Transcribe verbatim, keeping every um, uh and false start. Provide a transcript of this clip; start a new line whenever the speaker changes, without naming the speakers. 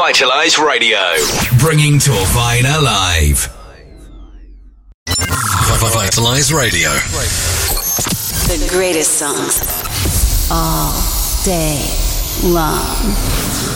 Vitalize Radio, bringing Torvine alive. Vitalize Radio.
The greatest songs all day long.